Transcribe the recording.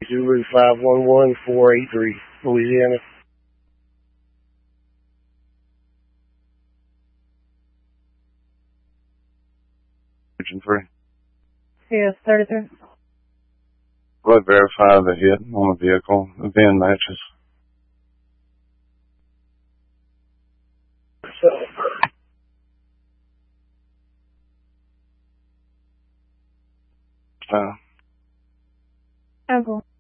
Zulu 511483, Louisiana. Region 3. Yes, 33. Will I verify the hit on the vehicle? The VIN matches. Uncle.